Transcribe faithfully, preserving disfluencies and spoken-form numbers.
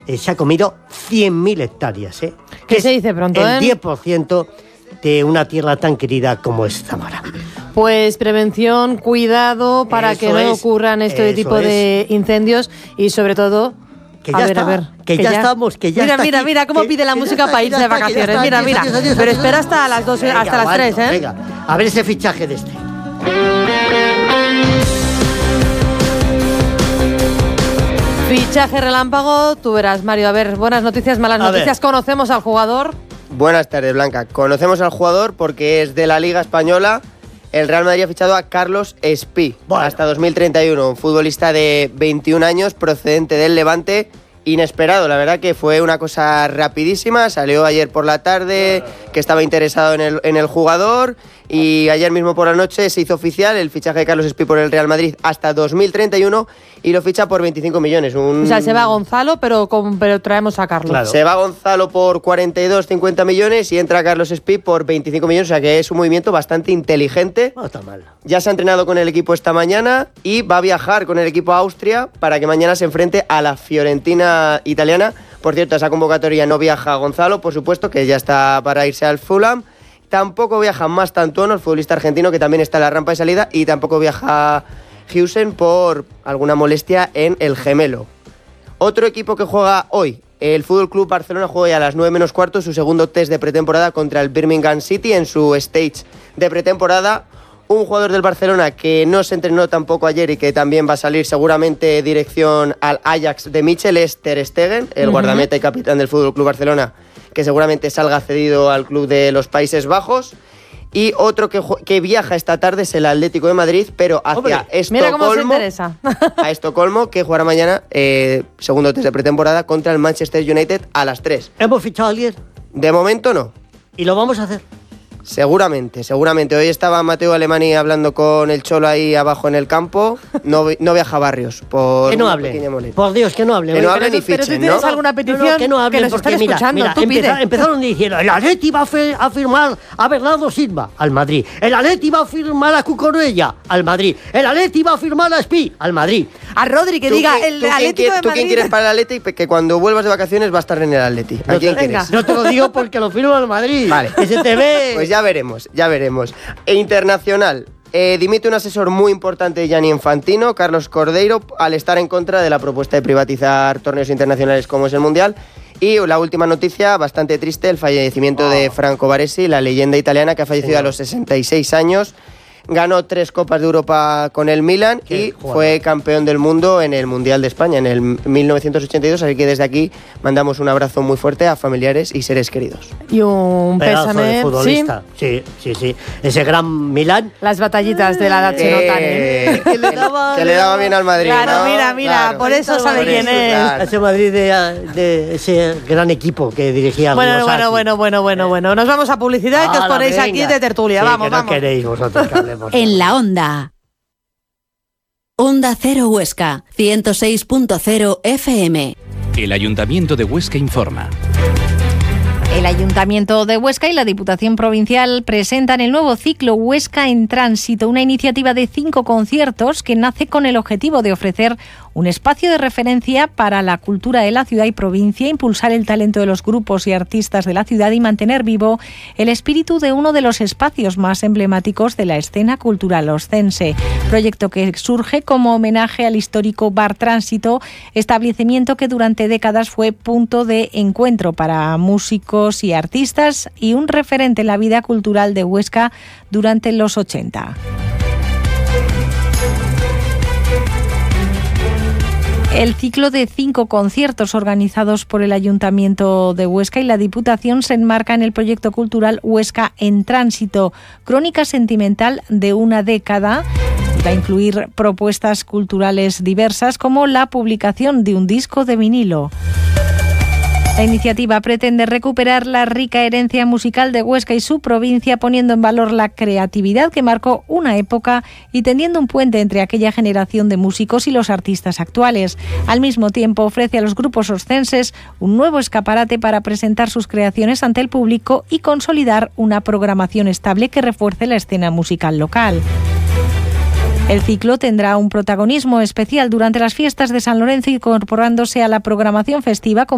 eh, se ha comido cien mil hectáreas. ¿eh? ¿Qué se dice pronto? El eh? diez por ciento de una tierra tan querida como es Zamora. Pues prevención, cuidado para Eso que no es, ocurran este tipo es. de incendios y sobre todo... Que ya a ver, está, a ver, que, que ya, ya estamos, que ya Mira, está mira, aquí, mira cómo que, pide la música está, para irse de está, vacaciones. Está, mira, adiós, mira. adiós, adiós, Pero adiós. espera hasta las dos, Venga, hasta las aguanto, tres, ¿eh? Venga, a ver ese fichaje de este. Fichaje relámpago, tú verás, Mario. A ver, buenas noticias, malas A noticias. ver. ¿Conocemos al jugador? Buenas tardes, Blanca. Conocemos al jugador porque es de la Liga Española. El Real Madrid ha fichado a Carlos Espí, bueno. hasta dos mil treinta y uno, un futbolista de veintiún años procedente del Levante. Inesperado, la verdad que fue una cosa rapidísima, salió ayer por la tarde que estaba interesado en el, en el jugador y ayer mismo por la noche se hizo oficial el fichaje de Carlos Espí por el Real Madrid hasta dos mil treinta y uno y lo ficha por veinticinco millones. Un... O sea, se va Gonzalo, pero, con, pero traemos a Carlos. Claro. Se va Gonzalo por cuarenta y dos, cincuenta millones y entra Carlos Espí por veinticinco millones, o sea que es un movimiento bastante inteligente. No está mal. Ya se ha entrenado con el equipo esta mañana y va a viajar con el equipo a Austria para que mañana se enfrente a la Fiorentina italiana. Por cierto, a esa convocatoria no viaja Gonzalo, por supuesto, que ya está para irse al Fulham. Tampoco viaja Mastantuono, el futbolista argentino, que también está en la rampa de salida, y tampoco viaja Hüseyin por alguna molestia en el gemelo. Otro equipo que juega hoy, el F C Barcelona, juega hoy a las nueve menos cuarto su segundo test de pretemporada contra el Birmingham City en su stage de pretemporada. Un jugador del Barcelona que no se entrenó tampoco ayer y que también va a salir seguramente dirección al Ajax de Michel es Ter Stegen, el uh-huh. guardameta y capitán del F C Barcelona, que seguramente salga cedido al club de los Países Bajos. Y otro que, que viaja esta tarde es el Atlético de Madrid, pero hacia Hombre, Estocolmo. Mira cómo se interesa. A Estocolmo, que jugará mañana, eh, segundo test de pretemporada, contra el Manchester United a las tres. ¿Hemos fichado a alguien? De momento no. ¿Y lo vamos a hacer? Seguramente, seguramente. Hoy estaba Mateo Alemani hablando con el Cholo ahí abajo en el campo. No, no viaja Barrios. Por que no hable. Por Dios, que no hable. Que no hable pero, ni fichen, pero tú tienes ¿no? alguna petición no, no, que no hable, que nos porque están mira, escuchando. mira, Tú empeza, pide. empezaron diciendo, el Atleti va a, fe, a firmar a Bernardo Silva al Madrid. El Atleti va a firmar a Cucurella al Madrid. El Atleti va a firmar a Espí al Madrid. A Rodri, que ¿Tú diga, quién- el tú quién Atlético quieres- de ¿Tú Madrid. quién quieres para el Atleti? Que cuando vuelvas de vacaciones va a estar en el Atleti. ¿A No quién te, quieres? no te lo digo porque lo firma al Madrid. Vale. Que se te ve. Pues ya veremos, ya veremos. E internacional. Eh, dimite un asesor muy importante de Gianni Infantino, Carlos Cordeiro, al estar en contra de la propuesta de privatizar torneos internacionales como es el Mundial. Y la última noticia, bastante triste, el fallecimiento oh. de Franco Baresi, la leyenda italiana que ha fallecido Señor. a los sesenta y seis años. Ganó tres Copas de Europa con el Milan y jugador. fue campeón del mundo en el Mundial de España en el mil novecientos ochenta y dos, así que desde aquí mandamos un abrazo muy fuerte a familiares y seres queridos. Y un Pedazo pésame, de futbolista. ¿Sí? sí, sí, sí. Ese gran Milán. Las batallitas de la Dachi eh, que, le daba, que le daba bien al Madrid. Claro, ¿no? mira, mira, claro. por eso sabe quién es. Claro. Ese Madrid de, de ese gran equipo que dirigía Bueno, Rosati. bueno, bueno, bueno, bueno, bueno. Nos vamos a publicidad y que os Hala, ponéis venga. aquí de tertulia. Sí, vamos, que no vamos. queréis vosotros que hablemos. En la onda. Onda Cero Huesca, ciento seis punto cero F M. El Ayuntamiento de Huesca informa. El Ayuntamiento de Huesca y la Diputación Provincial presentan el nuevo ciclo Huesca en Tránsito, una iniciativa de cinco conciertos que nace con el objetivo de ofrecer un espacio de referencia para la cultura de la ciudad y provincia, impulsar el talento de los grupos y artistas de la ciudad y mantener vivo el espíritu de uno de los espacios más emblemáticos de la escena cultural oscense. Proyecto que surge como homenaje al histórico Bar Tránsito, establecimiento que durante décadas fue punto de encuentro para músicos y artistas y un referente en la vida cultural de Huesca durante los ochenta. El ciclo de cinco conciertos organizados por el Ayuntamiento de Huesca y la Diputación se enmarca en el proyecto cultural Huesca en Tránsito, crónica sentimental de una década. Va a incluir propuestas culturales diversas como la publicación de un disco de vinilo. La iniciativa pretende recuperar la rica herencia musical de Huesca y su provincia, poniendo en valor la creatividad que marcó una época y tendiendo un puente entre aquella generación de músicos y los artistas actuales. Al mismo tiempo, ofrece a los grupos oscenses un nuevo escaparate para presentar sus creaciones ante el público y consolidar una programación estable que refuerce la escena musical local. El ciclo tendrá un protagonismo especial durante las fiestas de San Lorenzo, incorporándose a la programación festiva con